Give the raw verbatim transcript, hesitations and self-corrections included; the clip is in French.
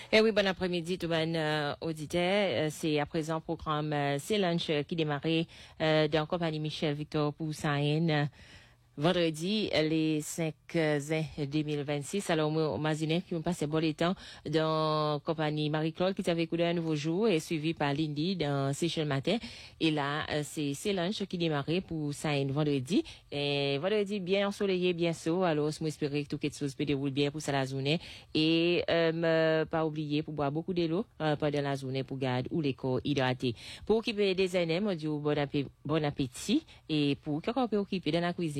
Eh oui, bon après-midi, tout le monde euh, auditeur. Euh, C'est à présent programme euh, C'est Lunch euh, qui démarrait euh, dans compagnie Michel Victor pour Saïn. Vendredi, les cinq juin deux mille vingt-six, alors moi, Mazine, qui me passe bon les temps dans compagnie Marie-Claude qui t'avait écouté un nouveau jour et suivi par Lindy dans Session Matin. Et là, euh, c'est c'est lunch qui démarrait pour ça vendredi. Et vendredi bien ensoleillé, bien chaud. Alors, je m'espère que tout quelque chose peut dérouler bien pour ça la journée. Et euh, pas oublier pour boire beaucoup d'eau euh, pendant la journée pour garder ou les corps hydratés. Pour occuper des aînés, moi, je dis bon appétit, bon appétit. Et pour quelqu'un peut occuper dans la cuisine.